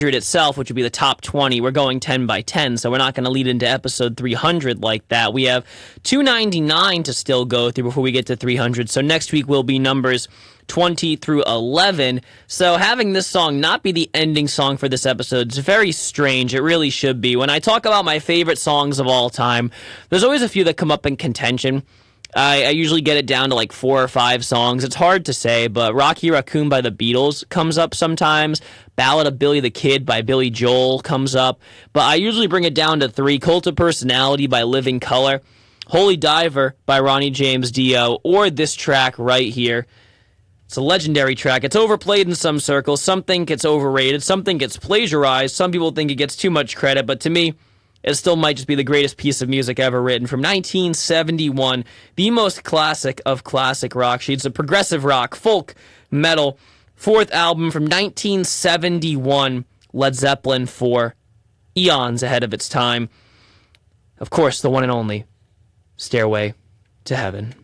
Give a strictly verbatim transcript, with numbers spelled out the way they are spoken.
itself, which would be the top twenty, we're going ten by ten, so we're not going to lead into episode three hundred like that. We have two ninety-nine to still go through before we get to three hundred, so next week will be numbers twenty through eleven. So having this song not be the ending song for this episode is very strange. It really should be. When I talk about my favorite songs of all time, there's always a few that come up in contention. I, I usually get it down to like four or five songs. It's hard to say, but Rocky Raccoon by the Beatles comes up sometimes. Ballad of Billy the Kid by Billy Joel comes up. But I usually bring it down to three. Cult of Personality by Living Colour. Holy Diver by Ronnie James Dio. Or this track right here. It's a legendary track. It's overplayed in some circles. Some think it's overrated. Some think it's plagiarized. Some people think it gets too much credit. But to me, it still might just be the greatest piece of music ever written. From nineteen seventy-one, the most classic of classic rock sheets, a progressive rock, folk, metal, fourth album from nineteen seventy-one, Led Zeppelin four, eons ahead of its time. Of course, the one and only Stairway to Heaven.